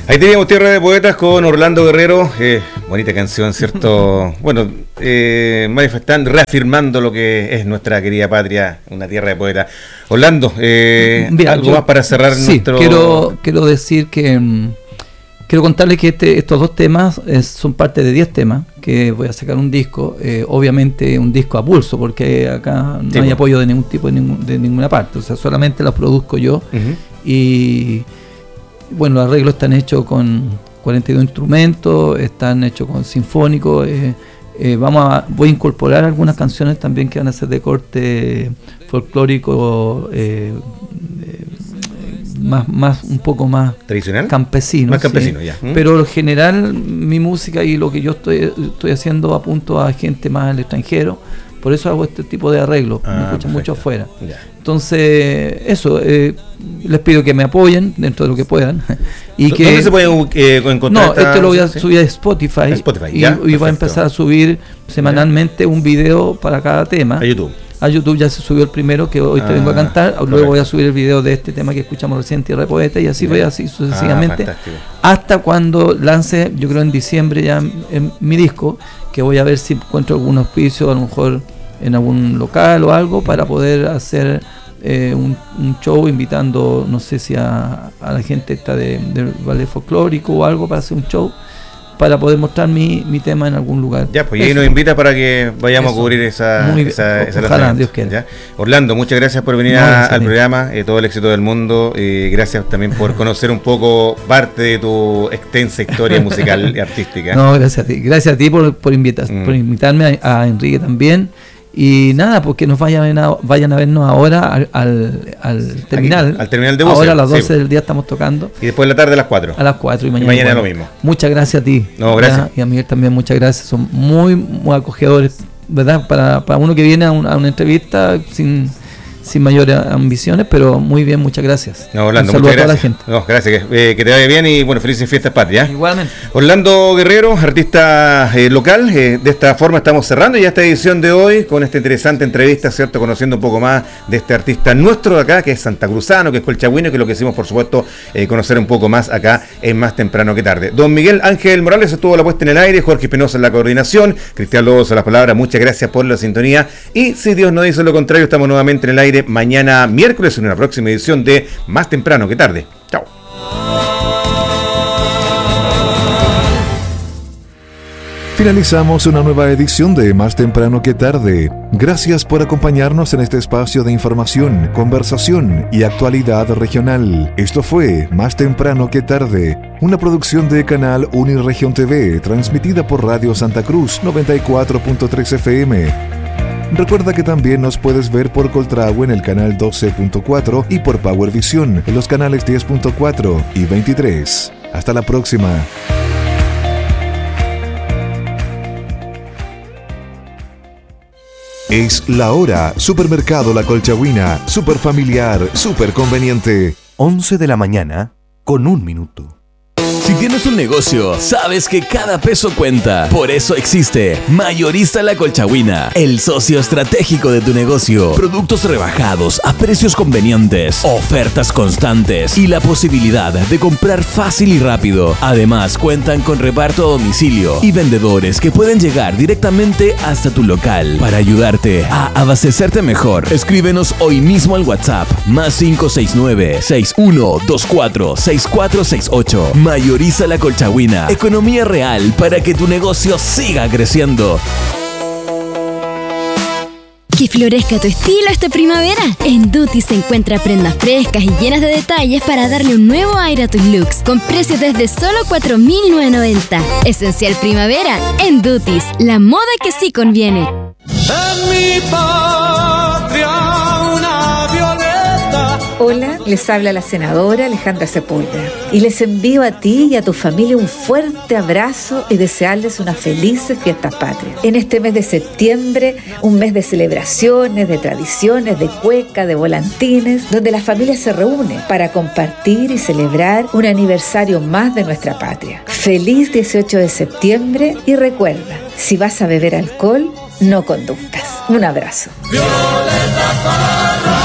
Ahí teníamos Tierra de Poetas con Orlando Guerrero, bonita canción, ¿cierto? Bueno, manifestando, reafirmando lo que es nuestra querida patria, una tierra de poetas. Orlando, Mira, algo más para cerrar nuestro... Quiero decir que quiero contarles que estos dos temas son parte de 10 temas, que voy a sacar un disco, obviamente un disco a pulso, porque acá no hay apoyo de ningún tipo, de ninguna parte, o sea, solamente los produzco yo. Y bueno, los arreglos están hechos con 42 instrumentos, están hechos con sinfónico. Voy a incorporar algunas canciones también que van a ser de corte folclórico, más un poco más tradicional, campesino, más campesino, ya. Pero en general mi música y lo que yo estoy haciendo apunto a gente más al extranjero. Por eso hago este tipo de arreglos, me escuchan mucho afuera. Ya. Entonces, eso, les pido que me apoyen dentro de lo que puedan. Y que, ¿dónde se puede encontrar? No, esto lo voy a subir a Spotify, y voy a empezar a subir semanalmente un video para cada tema. A YouTube. A YouTube ya se subió el primero, que hoy te vengo a cantar. Luego voy a subir el video de este tema que escuchamos recién, Tierra de Poeta, y así voy así sucesivamente. Hasta cuando lance, yo creo en diciembre ya en mi disco, que voy a ver si encuentro algún auspicio, a lo mejor en algún local o algo, para poder hacer un show invitando, no sé si a la gente esta del ballet folclórico o algo, para hacer un show, para poder mostrar mi tema en algún lugar. Ya, pues ahí nos invita para que vayamos a cubrir esa ojalá, Dios quiera. ¿Ya? Orlando, muchas gracias por venir al programa, todo el éxito del mundo, gracias también por conocer un poco parte de tu extensa historia musical y artística. No, gracias a ti por invitarme, a Enrique también. Y nada, porque nos vayan a vernos ahora al terminal. Al terminal de buses. Ahora a las 12 del día estamos tocando. Y después de la tarde a las 4. A las 4 y mañana lo mismo. Muchas gracias a ti. No, gracias. Y a Miguel también, muchas gracias. Son muy, muy acogedores, ¿verdad? Para uno que viene a una entrevista sin mayores ambiciones, pero muy bien, muchas gracias. No, Orlando, un saludo muchas a toda gracias. la gente. Gracias, que te vaya bien y bueno, felices fiestas patrias. Igualmente. Orlando Guerrero, artista local, de esta forma estamos cerrando ya esta edición de hoy con esta interesante entrevista, ¿cierto? Conociendo un poco más de este artista nuestro de acá, que es santacruzano, que es colchagüino, que es lo que hicimos, por supuesto, conocer un poco más acá en Más Temprano que Tarde. Don Miguel Ángel Morales estuvo a la puesta en el aire, Jorge Espinosa en la coordinación, Cristian Lobos a las palabras, muchas gracias por la sintonía y si Dios no dice lo contrario, estamos nuevamente en el aire mañana miércoles en una próxima edición de Más Temprano que Tarde. Chao. Finalizamos una nueva edición de Más Temprano que Tarde. Gracias por acompañarnos en este espacio de información, conversación y actualidad regional. Esto fue Más Temprano que Tarde, una producción de Canal Uniregión TV, transmitida por Radio Santa Cruz 94.3 FM. Recuerda que también nos puedes ver por Coltragua en el canal 12.4 y por Powervisión en los canales 10.4 y 23. Hasta la próxima. Es la hora. Supermercado La Colchagüina. Super familiar, super conveniente. 11 de la mañana con 1 minuto. Si tienes un negocio, sabes que cada peso cuenta. Por eso existe Mayorista La Colchagüina, el socio estratégico de tu negocio. Productos rebajados a precios convenientes, ofertas constantes y la posibilidad de comprar fácil y rápido. Además, cuentan con reparto a domicilio y vendedores que pueden llegar directamente hasta tu local para ayudarte a abastecerte mejor. Escríbenos hoy mismo al WhatsApp +569-6124-6468. Mayorista La Colchagüina. Economía real para que tu negocio siga creciendo. Que florezca tu estilo esta primavera. En Duty se encuentra prendas frescas y llenas de detalles para darle un nuevo aire a tus looks, con precios desde solo $4,990. Esencial primavera en Duty, la moda que sí conviene. En mi patria una violeta. Hola, les habla la senadora Alejandra Sepúlveda y les envío a ti y a tu familia un fuerte abrazo y desearles unas felices fiestas patrias. En este mes de septiembre, un mes de celebraciones, de tradiciones, de cueca, de volantines, donde la familia se reúne para compartir y celebrar un aniversario más de nuestra patria. Feliz 18 de septiembre y recuerda, si vas a beber alcohol, no conduzcas. Un abrazo. Violeta Parra.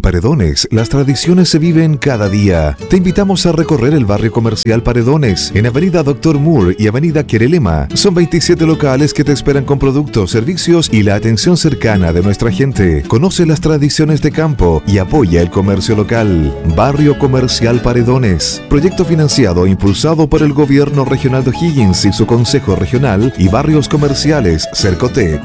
Paredones, las tradiciones se viven cada día. Te invitamos a recorrer el barrio comercial Paredones, en Avenida Dr. Moore y Avenida Querelema. Son 27 locales que te esperan con productos, servicios y la atención cercana de nuestra gente. Conoce las tradiciones de campo y apoya el comercio local. Barrio Comercial Paredones. Proyecto financiado e impulsado por el Gobierno Regional de O'Higgins y su Consejo Regional y Barrios Comerciales Cercotec.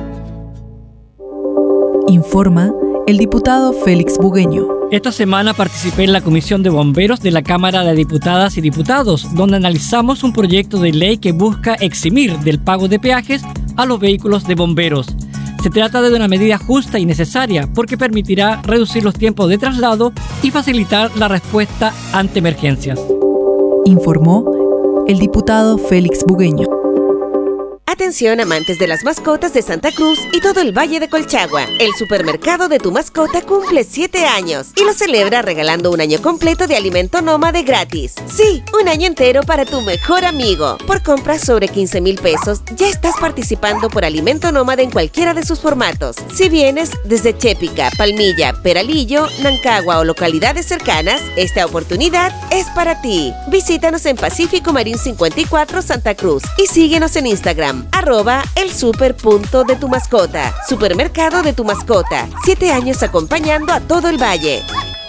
Informa el diputado Félix Bugueño. Esta semana participé en la Comisión de Bomberos de la Cámara de Diputadas y Diputados, donde analizamos un proyecto de ley que busca eximir del pago de peajes a los vehículos de bomberos. Se trata de una medida justa y necesaria porque permitirá reducir los tiempos de traslado y facilitar la respuesta ante emergencias. Informó el diputado Félix Bugueño. Atención amantes de las mascotas de Santa Cruz y todo el Valle de Colchagua. El supermercado de tu mascota cumple 7 años y lo celebra regalando un año completo de alimento nómade gratis. Sí, un año entero para tu mejor amigo. Por compras sobre 15,000 pesos ya estás participando por alimento nómade en cualquiera de sus formatos. Si vienes desde Chépica, Palmilla, Peralillo, Nancagua o localidades cercanas, esta oportunidad es para ti. Visítanos en Pacífico Marín 54 Santa Cruz y síguenos en Instagram @elsuper.detumascota. Supermercado de tu mascota. 7 años acompañando a todo el valle.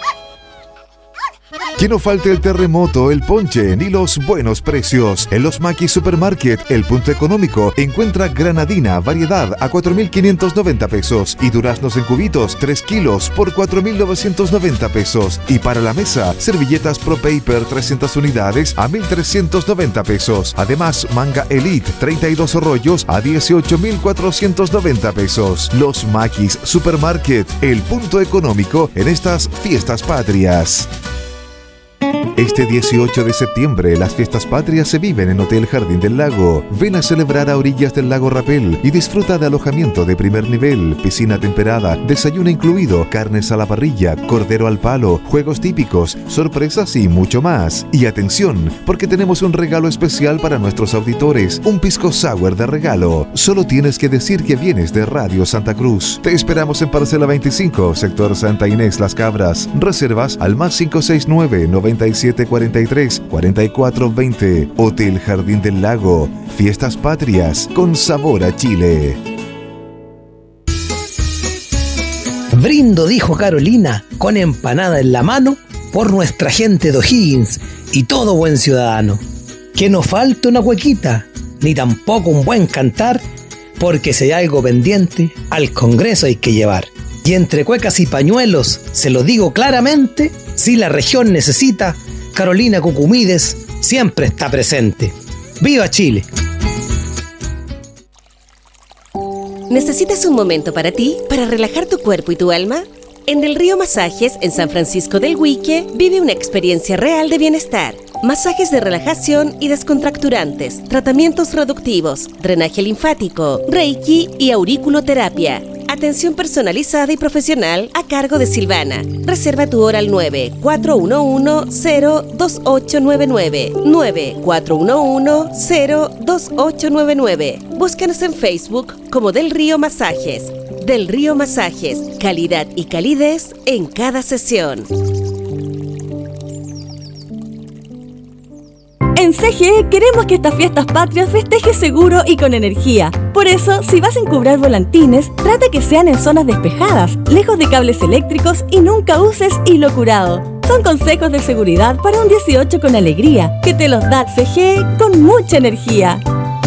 Que no falte el terremoto, el ponche ni los buenos precios. En los Maquis Supermarket, el punto económico, encuentra granadina, variedad a 4.590 pesos y duraznos en cubitos, 3 kilos por 4.990 pesos. Y para la mesa, servilletas Pro Paper 300 unidades a 1.390 pesos. Además, manga Elite, 32 rollos a 18.490 pesos. Los Maquis Supermarket, el punto económico en estas fiestas patrias. Este 18 de septiembre, las fiestas patrias se viven en Hotel Jardín del Lago. Ven a celebrar a orillas del lago Rapel y disfruta de alojamiento de primer nivel, piscina temperada, desayuno incluido, carnes a la parrilla, cordero al palo, juegos típicos, sorpresas y mucho más. Y atención, porque tenemos un regalo especial para nuestros auditores, un pisco sour de regalo. Solo tienes que decir que vienes de Radio Santa Cruz. Te esperamos en Parcela 25, sector Santa Inés Las Cabras. Reservas al +569 9743 4420. Hotel Jardín del Lago. Fiestas patrias con sabor a Chile. Brindo, dijo Carolina, con empanada en la mano, por nuestra gente de O'Higgins y todo buen ciudadano. Que no falte una cuequita, ni tampoco un buen cantar, porque si hay algo pendiente, al Congreso hay que llevar. Y entre cuecas y pañuelos, se lo digo claramente, si la región necesita, Carolina Cucumides siempre está presente. ¡Viva Chile! ¿Necesitas un momento para ti, para relajar tu cuerpo y tu alma? En Del Río Masajes, en San Francisco del Huique, vive una experiencia real de bienestar. Masajes de relajación y descontracturantes, tratamientos reductivos, drenaje linfático, reiki y auriculoterapia. Atención personalizada y profesional a cargo de Silvana. Reserva tu hora al 9-411-02899. 9-411-02899. Búscanos en Facebook como Del Río Masajes. Del Río Masajes, calidad y calidez en cada sesión. En CGE queremos que estas fiestas patrias festejes seguro y con energía. Por eso, si vas a encubrar volantines, trata que sean en zonas despejadas, lejos de cables eléctricos y nunca uses hilo curado. Son consejos de seguridad para un 18 con alegría, que te los da CGE con mucha energía.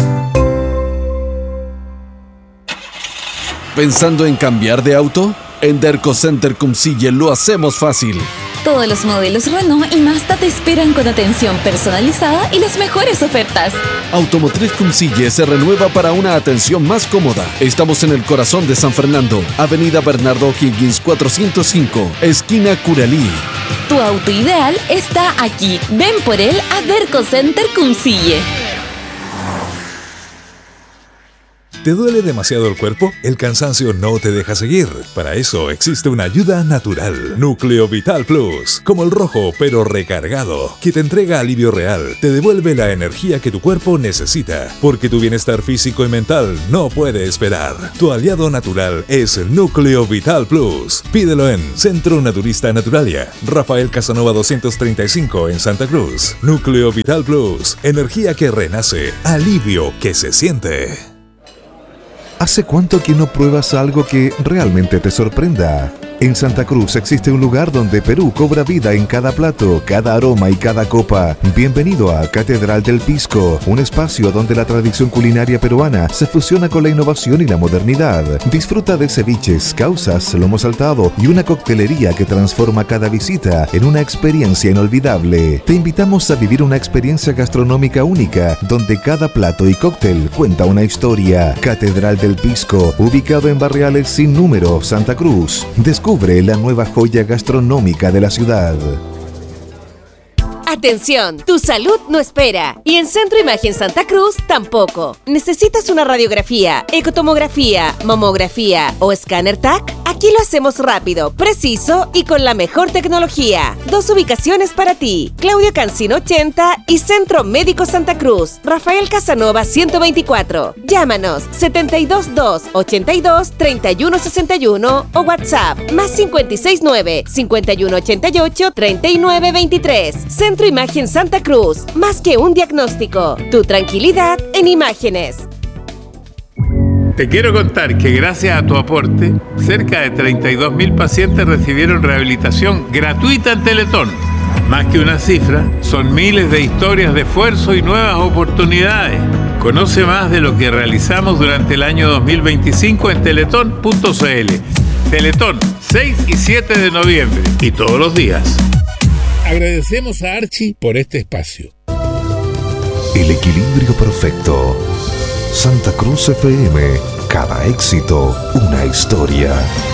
¿Pensando en cambiar de auto? En Derco Center Cumcille lo hacemos fácil. Todos los modelos Renault y Mazda te esperan con atención personalizada y las mejores ofertas. Automotriz Cumcille se renueva para una atención más cómoda. Estamos en el corazón de San Fernando, Avenida Bernardo O'Higgins 405, esquina Curalí. Tu auto ideal está aquí. Ven por él a Derco Center Cumcille. ¿Te duele demasiado el cuerpo? ¿El cansancio no te deja seguir? Para eso existe una ayuda natural. Núcleo Vital Plus, como el rojo pero recargado, que te entrega alivio real, te devuelve la energía que tu cuerpo necesita, porque tu bienestar físico y mental no puede esperar. Tu aliado natural es Núcleo Vital Plus. Pídelo en Centro Naturista Naturalia, Rafael Casanova 235 en Santa Cruz. Núcleo Vital Plus, energía que renace, alivio que se siente. ¿Hace cuánto que no pruebas algo que realmente te sorprenda? En Santa Cruz existe un lugar donde Perú cobra vida en cada plato, cada aroma y cada copa. Bienvenido a Catedral del Pisco, un espacio donde la tradición culinaria peruana se fusiona con la innovación y la modernidad. Disfruta de ceviches, causas, lomo saltado y una coctelería que transforma cada visita en una experiencia inolvidable. Te invitamos a vivir una experiencia gastronómica única, donde cada plato y cóctel cuenta una historia. Catedral del Pisco, ubicado en Barriales Sin Número, Santa Cruz. Descubre la nueva joya gastronómica de la ciudad. Atención, tu salud no espera. Y en Centro Imagen Santa Cruz tampoco. ¿Necesitas una radiografía, ecotomografía, mamografía o escáner TAC? Aquí lo hacemos rápido, preciso y con la mejor tecnología. 2 ubicaciones para ti: Claudio Cancino 80 y Centro Médico Santa Cruz, Rafael Casanova 124. Llámanos 722 82 31 61 o WhatsApp +569 51 88 39 23. Centro Imagen Santa Cruz, más que un diagnóstico, tu tranquilidad en imágenes. Te quiero contar que gracias a tu aporte, cerca de 32.000 pacientes recibieron rehabilitación gratuita en Teletón. Más que una cifra, son miles de historias de esfuerzo y nuevas oportunidades. Conoce más de lo que realizamos durante el año 2025 en teletón.cl. Teletón, 6 y 7 de noviembre y todos los días. Agradecemos a Archie por este espacio. El equilibrio perfecto. Santa Cruz FM. Cada éxito, una historia.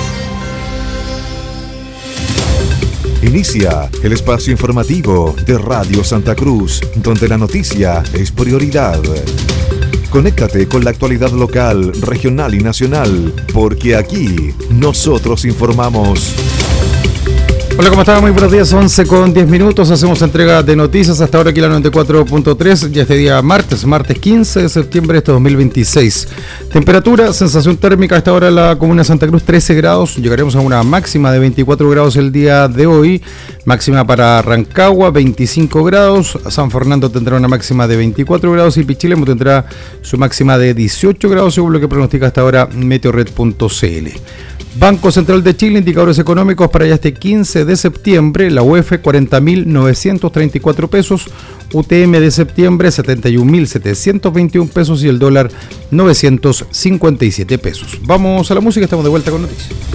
Inicia el espacio informativo de Radio Santa Cruz, donde la noticia es prioridad. Conéctate con la actualidad local, regional y nacional, porque aquí nosotros informamos. Hola, ¿cómo están? Muy buenos días, 11:10. Hacemos entrega de noticias hasta ahora aquí la 94.3, ya este día martes 15 de septiembre de este 2026. Temperatura, sensación térmica a esta hora en la comuna de Santa Cruz, 13 grados. Llegaremos a una máxima de 24 grados el día de hoy. Máxima para Rancagua, 25 grados. San Fernando tendrá una máxima de 24 grados y Pichilemu tendrá su máxima de 18 grados, según lo que pronostica hasta ahora Meteorred.cl. Banco Central de Chile, indicadores económicos para ya este 15 de septiembre, la UEF 40.934 pesos, UTM de septiembre 71.721 pesos y el dólar 957 pesos. Vamos a la música, estamos de vuelta con noticias.